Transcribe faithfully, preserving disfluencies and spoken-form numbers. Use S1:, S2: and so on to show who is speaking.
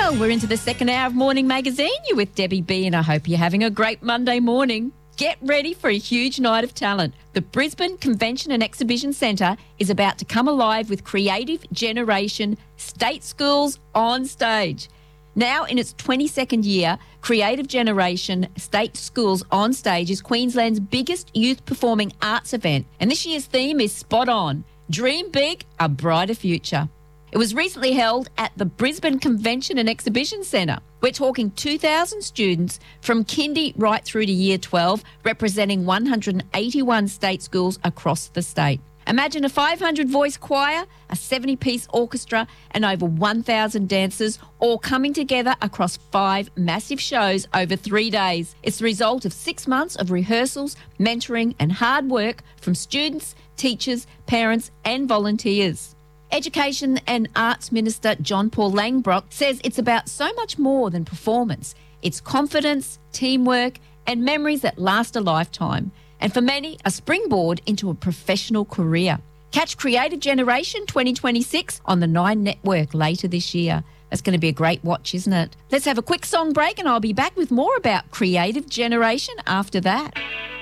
S1: Well, we're into the second hour of Morning Magazine. You're with Debbie B, and I hope you're having a great Monday morning. Get ready for a huge night of talent. The Brisbane Convention and Exhibition Centre is about to come alive with Creative Generation State Schools on Stage. Now in its twenty-second year, Creative Generation State Schools on Stage is Queensland's biggest youth performing arts event, and this year's theme is spot on: Dream Big, a Brighter Future. It was recently held at the Brisbane Convention and Exhibition Centre. We're talking two thousand students from kindy right through to year twelve, representing one hundred eighty-one state schools across the state. Imagine a five hundred voice choir, a seventy piece orchestra and over one thousand dancers all coming together across five massive shows over three days. It's the result of six months of rehearsals, mentoring and hard work from students, teachers, parents and volunteers. Education and Arts Minister John Paul Langbrock says it's about so much more than performance. It's confidence, teamwork and memories that last a lifetime, and for many, a springboard into a professional career. Catch Creative Generation twenty twenty-six on the Nine Network later this year. That's going to be a great watch, isn't it? Let's have a quick song break and I'll be back with more about Creative Generation after that.